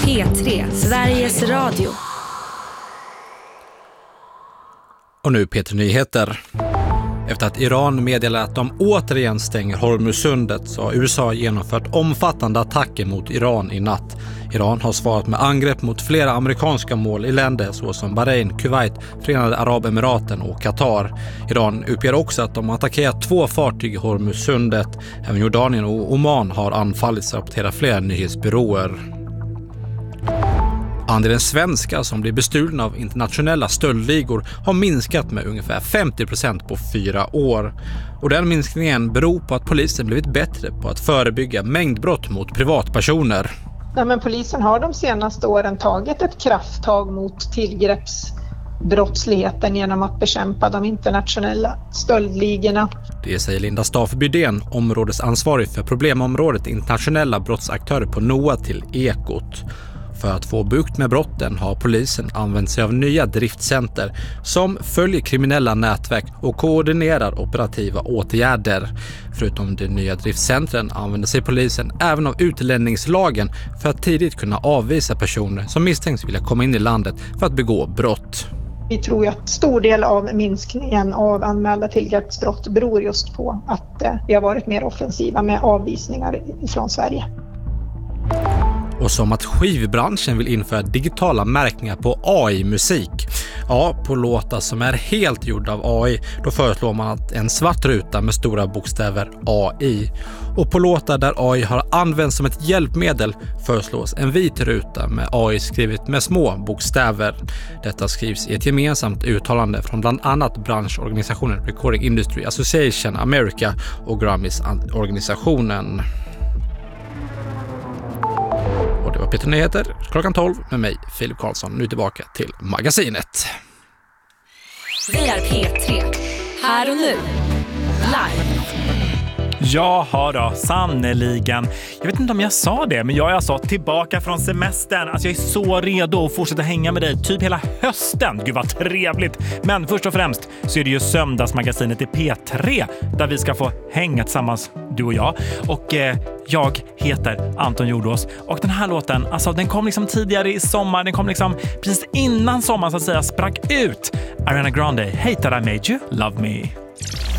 P3, Sveriges Radio. Och nu P3 Nyheter. Efter att Iran meddelar att de återigen stänger Hormuzsundet så har USA genomfört omfattande attacker mot Iran i natt. Iran har svarat med angrepp mot flera amerikanska mål i länder såsom Bahrain, Kuwait, Förenade Arabemiraten och Qatar. Iran uppger också att de attackerat 2 fartyg i Hormuzsundet. Även Jordanien och Oman har anfallits, rapporterar flera nyhetsbyråer. Andelen svenskar som blir bestulna av internationella stöldligor har minskat med ungefär 50% på 4 år. Och den minskningen beror på att polisen blivit bättre på att förebygga mängdbrott mot privatpersoner. Ja, men polisen har de senaste åren tagit ett krafttag mot tillgreppsbrottsligheten genom att bekämpa de internationella stöldligorna. Det säger Linda Staffbydén, områdesansvarig för problemområdet internationella brottsaktörer på NOA till Ekot. För att få bukt med brotten har polisen använt sig av nya driftcenter som följer kriminella nätverk och koordinerar operativa åtgärder. Förutom de nya driftcentren använder sig polisen även av utlänningslagen för att tidigt kunna avvisa personer som misstänks vilja komma in i landet för att begå brott. Vi tror att stor del av minskningen av anmälda tillgreppsbrott beror just på att vi har varit mer offensiva med avvisningar från Sverige. Och som att skivbranschen vill införa digitala märkningar på AI-musik. Ja, på låtar som är helt gjorda av AI, då föreslår man att en svart ruta med stora bokstäver AI. Och på låtar där AI har använts som ett hjälpmedel föreslås en vit ruta med AI skrivet med små bokstäver. Detta skrivs i ett gemensamt uttalande från bland annat branschorganisationen Recording Industry Association America och Grammys-organisationen. Och det var P3 Nyheter klockan 12 med mig, Filip Karlsson. Nu tillbaka till magasinet. Vi är P3, här och nu, live. Jaha då, sannoliken. Jag vet inte om jag sa det, men jag är alltså tillbaka från semestern. Alltså jag är så redo att fortsätta hänga med dig typ hela hösten. Gud vad trevligt. Men först och främst så är det ju söndagsmagasinet i P3 där vi ska få hänga tillsammans, du och jag. Och jag heter Anton Jordås. Och den här låten, alltså den kom liksom tidigare i sommar. Den kom liksom precis innan sommaren så att säga sprack ut. Ariana Grande, Hate That I Made You, Love Me.